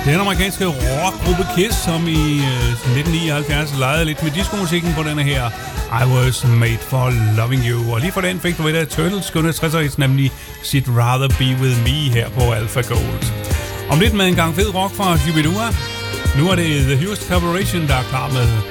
Den amerikanske rockgruppe Kiss, som i 1979 legede lidt med discomusikken på denne her I Was Made For Loving You. Og lige for den fik du et af Turtles skønne 60'er, nemlig She'd Rather Be With Me her på Alpha Gold. Om lidt med en gang fed rock fra Shubidua. Nu er det The Hughes Corporation, der er klar med